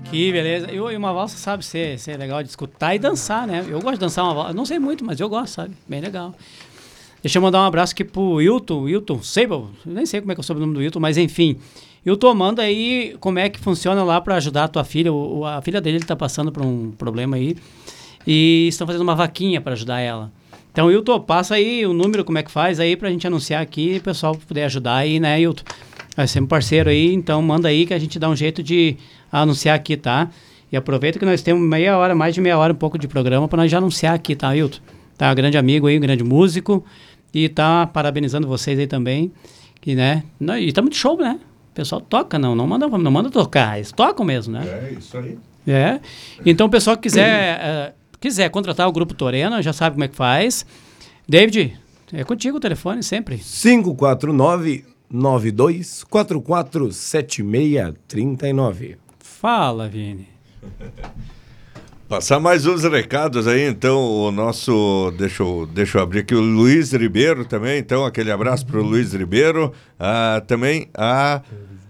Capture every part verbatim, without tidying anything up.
Que beleza. E uma valsa sabe ser, ser legal de escutar e dançar, né? Eu gosto de dançar uma valsa. Eu não sei muito, mas eu gosto, sabe? Bem legal. Deixa eu mandar um abraço aqui pro Wilton. Wilton Sable. Nem sei como é que é o sobrenome do Wilton, mas enfim. Wilton, manda aí como é que funciona lá para ajudar a tua filha. O, a filha dele está passando por um problema aí. E estão fazendo uma vaquinha para ajudar ela. Então, Wilton, passa aí o número, como é que faz aí pra gente anunciar aqui e o pessoal poder ajudar aí, né, Wilton? Vai ser um parceiro aí, então manda aí que a gente dá um jeito de anunciar aqui, tá? E aproveita que nós temos meia hora, mais de meia hora, um pouco de programa para nós já anunciar aqui, tá, Wilton? Tá, um grande amigo aí, um grande músico e tá parabenizando vocês aí também, que, né? Não, e tá muito show, né? O pessoal toca, não, não manda, não manda tocar, eles tocam mesmo, né? É, isso aí. É, então o pessoal que quiser, uh, quiser contratar o Grupo Torena, já sabe como é que faz. David, é contigo o telefone sempre. cinco quatro nove, nove dois quatro quatro sete seis três nove. Fala, Vini. Passar mais uns recados aí, então, o nosso, deixa eu, deixa eu abrir aqui, o Luiz Ribeiro também, então, aquele abraço para o Luiz Ribeiro, ah, também a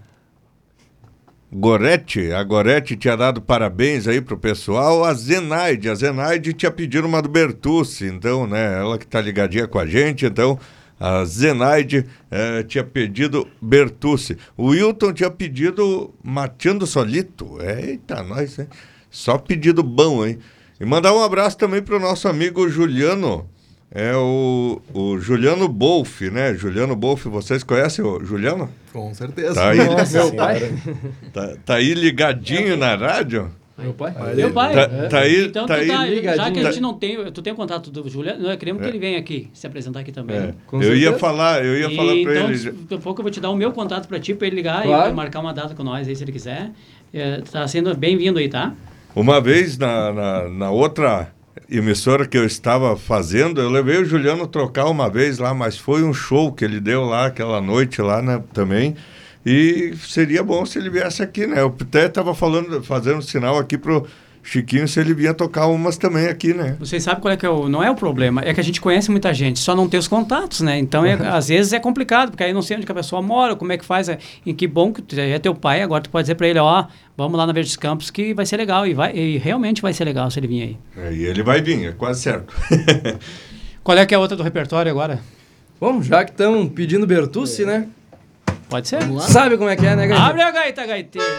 Gorete, a Gorete tinha dado parabéns aí pro pessoal, a Zenaide, a Zenaide tinha pedido uma do Bertucci, então, né, ela que tá ligadinha com a gente, então, a Zenaide eh, tinha pedido Bertucci, o Wilton tinha pedido Mateando Solito, eita, nós, hein? Só pedido bom, hein? E mandar um abraço também pro nosso amigo Juliano, é o, o Juliano Bolf, né? Juliano Bolf, vocês conhecem o Juliano? Com certeza. Tá aí, Nossa, meu pai. Tá, tá aí ligadinho é, na rádio? Meu pai? Meu pai. Tá, é. tá aí, então, tá tu aí tá, ligadinho. Já que a gente não tem, tu tem o contato do Juliano, nós queremos é. que ele venha aqui, se apresentar aqui também. É. Eu ia falar, eu ia e falar pra então, ele. Daqui a pouco eu vou te dar o meu contato pra ti, pra ele ligar claro. e marcar uma data com nós aí, se ele quiser. É, tá sendo bem-vindo aí, tá? Uma vez, na, na, na outra emissora que eu estava fazendo, eu levei o Juliano trocar uma vez lá, mas foi um show que ele deu lá, aquela noite lá, né, também. E seria bom se ele viesse aqui, né? Eu até estava falando, fazendo sinal aqui pro Chiquinho se ele vinha tocar umas também aqui, né? Vocês sabem qual é que é o... Não é o problema, é que a gente conhece muita gente, só não tem os contatos, né? Então, é, às vezes é complicado, porque aí não sei onde que a pessoa mora, como é que faz. É, e que bom que tu é teu pai, agora tu pode dizer pra ele, ó, vamos lá na Verdes Campos que vai ser legal. E, vai, e realmente vai ser legal se ele vir aí. É, e ele vai vir, é quase certo. Qual é que é a outra do repertório agora? Bom, já que estão pedindo Bertucci, né? Pode ser. Sabe como é que é, né, Gaiteiro? Abre a gaita, gaiteiro.